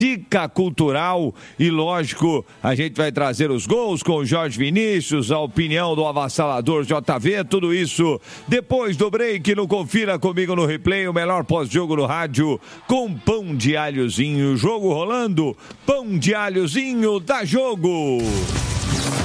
dica cultural e, lógico, a gente vai trazer os gols com o Jorge Vinícius, a opinião do avassalador JV, tudo isso depois do break. No Confira Comigo no Replay, o melhor pós-jogo no rádio com pão de alhozinho. Jogo rolando, pão de alhozinho, dá jogo!